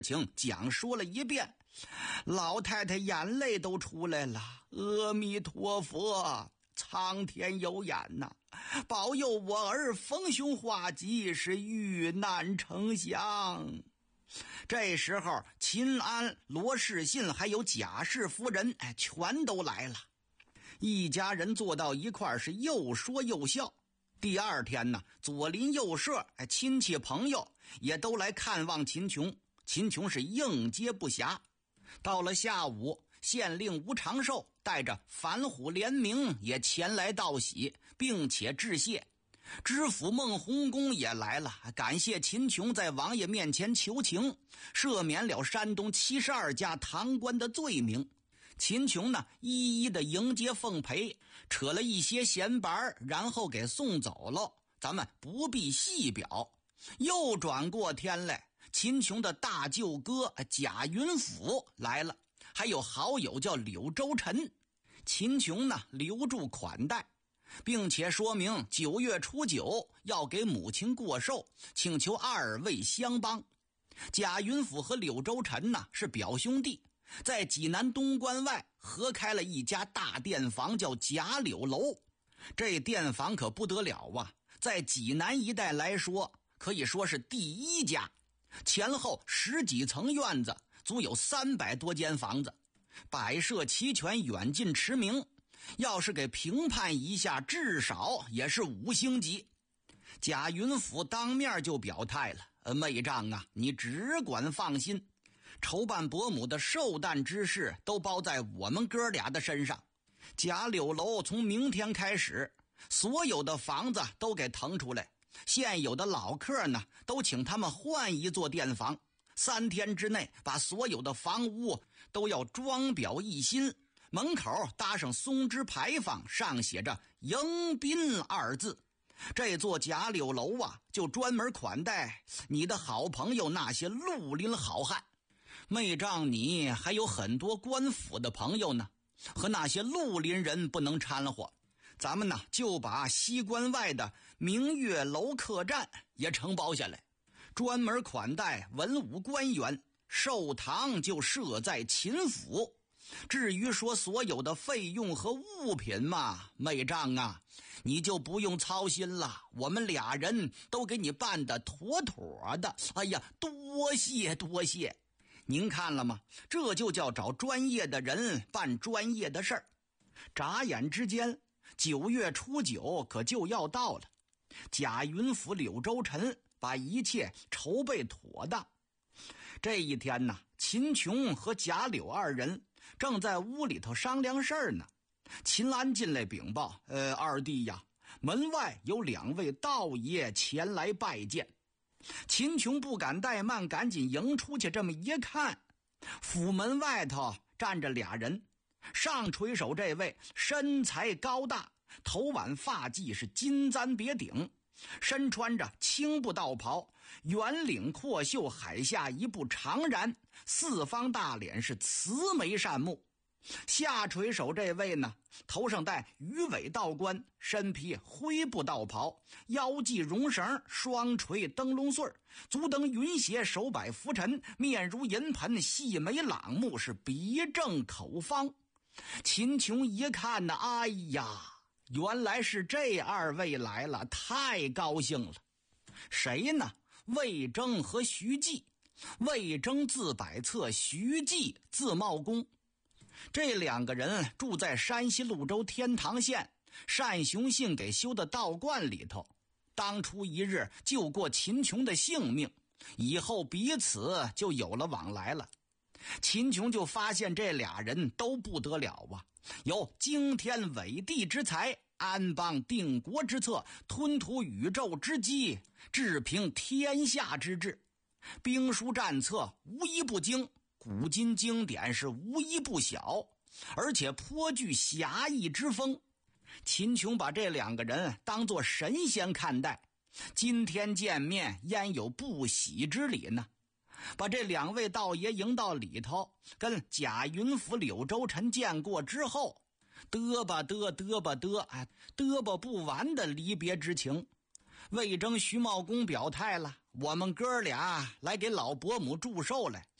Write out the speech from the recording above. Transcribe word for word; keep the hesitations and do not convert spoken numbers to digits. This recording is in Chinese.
情讲说了一遍，老太太眼泪都出来了。阿弥陀佛，苍天有眼呐、啊，保佑我儿逢凶化吉，是遇难成祥。这时候秦安、罗士信还有贾氏夫人哎，全都来了。一家人坐到一块儿，是又说又笑。第二天呢，左邻右舍哎，亲戚朋友也都来看望秦琼，秦琼是应接不暇。到了下午，县令吴长寿带着反虎联名也前来道喜，并且致谢。知府孟洪公也来了，感谢秦琼在王爷面前求情，赦免了山东七十二家堂官的罪名。秦琼呢，一一的迎接奉陪，扯了一些闲白，然后给送走了，咱们不必细表。又转过天来，秦琼的大舅哥贾云甫来了，还有好友叫柳周臣。秦琼呢，留住款待，并且说明九月初九要给母亲过寿，请求二位相帮。贾云甫和柳周臣呢是表兄弟，在济南东关外合开了一家大店房，叫贾柳楼。这店房可不得了啊，在济南一带来说，可以说是第一家。前后十几层院子，足有三百多间房子，摆设齐全，远近驰名。要是给评判一下，至少也是五星级。贾云甫当面就表态了：“呃，妹丈啊，你只管放心。”筹办伯母的寿诞之事都包在我们哥俩的身上。贾柳楼从明天开始，所有的房子都给腾出来，现有的老客呢都请他们换一座店房，三天之内把所有的房屋都要装裱一新，门口搭上松枝牌坊，上写着迎宾二字。这座贾柳楼啊，就专门款待你的好朋友那些绿林好汉。妹丈你还有很多官府的朋友呢，和那些绿林人不能掺和。咱们呢就把西关外的明月楼客栈也承包下来，专门款待文武官员，寿堂就设在秦府。至于说所有的费用和物品嘛，妹丈啊，你就不用操心了，我们俩人都给你办得妥妥的。哎呀，多谢多谢。您看了吗？这就叫找专业的人办专业的事儿。眨眼之间，九月初九可就要到了。贾云甫、柳周臣把一切筹备妥当。这一天呢，秦琼和贾柳二人正在屋里头商量事儿呢。秦安进来禀报：呃，二弟呀，门外有两位道爷前来拜见。秦琼不敢怠慢，赶紧迎出去。这么一看，府门外头站着俩人。上垂手这位身材高大，头挽发髻，是金簪别顶，身穿着青布道袍，圆领阔袖，海下一步长髯，四方大脸，是慈眉善目。下垂手这位呢，头上戴鱼尾道冠，身披灰布道袍，腰系绒绳，双垂灯笼穗，足蹬云鞋，手摆拂尘，面如银盆，细眉朗目，是鼻正口方。秦琼一看呢，哎呀，原来是这二位来了，太高兴了。谁呢？魏征和徐继。魏征字百策，徐继字茂公。这两个人住在山西潞州天堂县单雄信给修的道观里头，当初一日救过秦琼的性命，以后彼此就有了往来了。秦琼就发现这俩人都不得了啊，有惊天伟地之才，安邦定国之策，吞吐宇宙之机，治平天下之志。兵书战策无一不精，古今经典是无一不晓，而且颇具侠义之风。秦琼把这两个人当作神仙看待，今天见面焉有不喜之理呢？把这两位道爷迎到里头，跟贾云甫、柳周臣见过之后，嘚吧嘚嘚吧嘚，哎，嘚吧不完的离别之情。魏征、徐茂公表态了： 我们哥俩来给老伯母祝寿来。